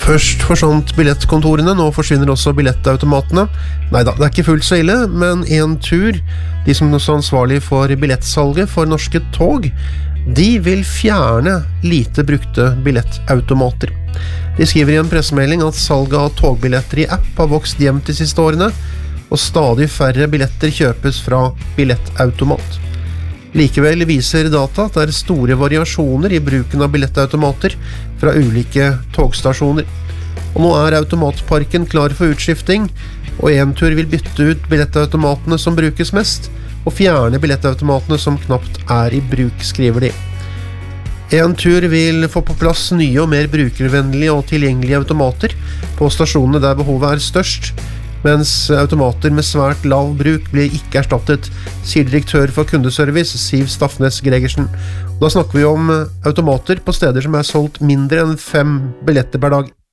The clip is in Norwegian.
Først forsvant billettkontorene, nå forsvinner også billettautomatene. Neida, det ikke fullt så ille, men Entur, de som er ansvarlig for billettsalget for norske tog, de vil fjerne lite brukte billettautomater. De skriver i en pressemelding at salget av togbilletter i app har vokst jevnt de siste årene, og stadig færre billetter kjøpes fra billettautomat. Likevel viser data at det store variasjoner i bruken av billettautomater fra ulike togstasjoner. Og nå automatparken klar for utskifting, og Entur vil bytte ut billettautomatene som brukes mest, og fjerne billettautomatene som knapt i bruk, skriver de. Entur vil få på plass nye og mer brukervennlige og tilgjengelige automater på stasjonene der behovet størst, mens automater med svært lav bruk blir ikke erstattet, sier direktør for kundeservice Siv Staffnes Gregersen. Da snakker vi om automater på steder som solgt mindre enn 5 billetter per dag.